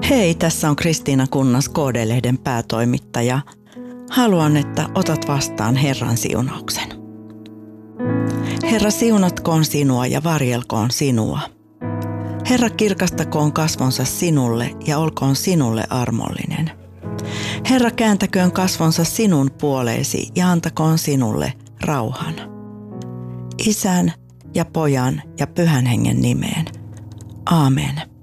Hei, tässä on Kristiina Kunnas, KD-lehden päätoimittaja. Haluan, että otat vastaan Herran siunauksen. Herra, siunatkoon sinua ja varjelkoon sinua. Herra, kirkastakoon kasvonsa sinulle ja olkoon sinulle armollinen. Herra, kääntäköön kasvonsa sinun puoleesi ja antakoon sinulle rauhan. Isän ja Pojan ja Pyhän Hengen nimeen. Aamen.